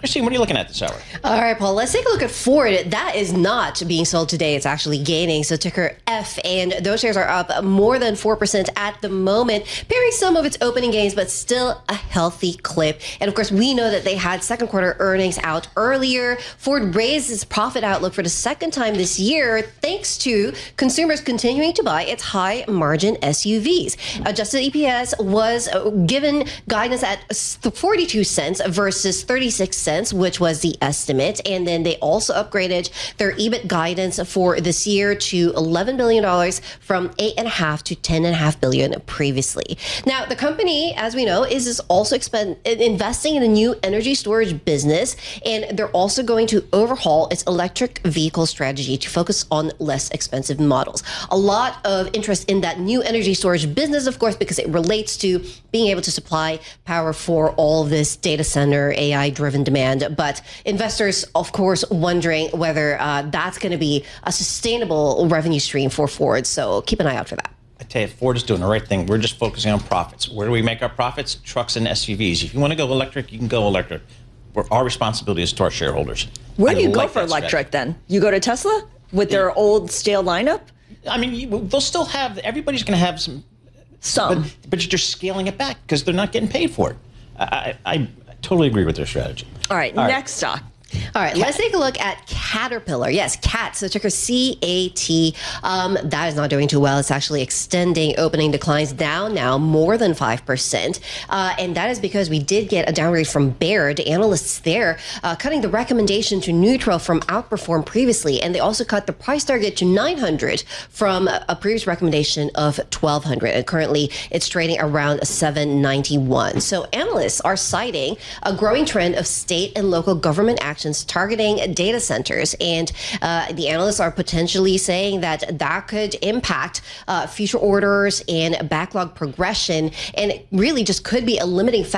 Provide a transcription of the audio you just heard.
Christine, what are you looking at this hour? All right, Paul, let's take a look at Ford. That is not being sold today. It's actually gaining. So ticker F, and those shares are up more than 4% at the moment, pairing some of its opening gains, but still a healthy clip. And of course, we know that they had second quarter earnings out earlier. Ford raised its profit outlook for the second time this year, thanks to consumers continuing to buy its high margin SUVs. Adjusted EPS was given guidance at 42 cents versus 36 cents, which was the estimate. And then they also upgraded their EBIT guidance for this year to $11 billion from $8.5 to $10.5 billion previously. Now, the company, as we know, is also investing in a new energy storage business, and they're also going to overhaul its electric vehicle strategy to focus on less expensive models. A lot of interest in that new energy storage business, of course, because it relates to being able to supply power for all of this data center AI-driven demand. But investors, of course, wondering whether that's going to be a sustainable revenue stream for Ford. So keep an eye out for that. I tell you, Ford is doing the right thing. We're just focusing on profits. Where do we make our profits? Trucks and SUVs. If you want to go electric, you can go electric. Our responsibility is to our shareholders. Where do you go for electric then? You go to Tesla with their old stale lineup? I mean, they'll still have, everybody's going to have some. But you're scaling it back because they're not getting paid for it. I totally agree with their strategy. All right, next stock. All right, let's take a look at Caterpillar. Yes, CAT, so ticker CAT. That is not doing too well. It's actually extending opening declines down now more than 5%. And that is because we did get a downgrade from Baird. Analysts there cutting the recommendation to neutral from outperform previously. And they also cut the price target to 900 from a previous recommendation of 1200. And currently it's trading around 791. So analysts are citing a growing trend of state and local government action targeting data centers, and the analysts are potentially saying that that could impact future orders and backlog progression, and it really just could be a limiting factor